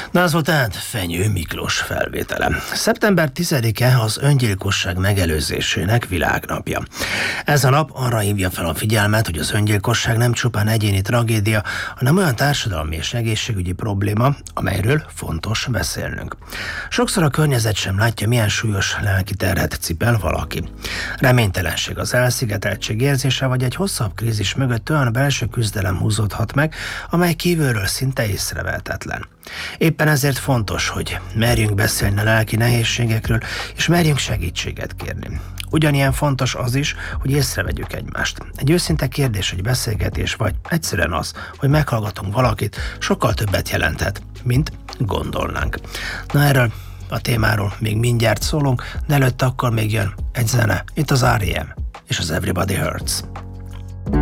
Na az volt tehát Fenyő Miklós felvétele. Szeptember 10-e az öngyilkosság megelőzésének világnapja. Ez a nap arra hívja fel a figyelmet, hogy az öngyilkosság nem csupán egyéni tragédia, hanem olyan társadalmi és egészségügyi probléma, amelyről fontos beszélnünk. Sokszor a környezet sem látja, milyen súlyos lelki terhet cipel valaki. Reménytelenség, az elszigeteltség érzése vagy egy hosszabb krízis mögött olyan belső küzdelem húzódhat meg, amely kívülről szinte észrevehetetlen. Éppen ezért fontos, hogy merjünk beszélni a lelki nehézségekről, és merjünk segítséget kérni. Ugyanilyen fontos az is, hogy észrevegyük egymást. Egy őszinte kérdés, egy beszélgetés, vagy egyszerűen az, hogy meghallgatunk valakit, sokkal többet jelenthet, mint gondolnánk. Na erről a témáról még mindjárt szólunk, de előtte akkor még jön egy zene. Itt az R.E.M. és az Everybody Hurts.